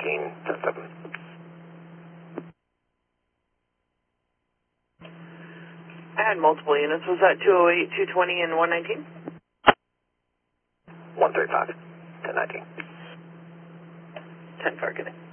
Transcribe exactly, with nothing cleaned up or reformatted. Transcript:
nineteen, ten seven. I had multiple units. Was that two oh eight, two twenty, and one nineteen? one thirty-five, ten nineteen. ten four, good day.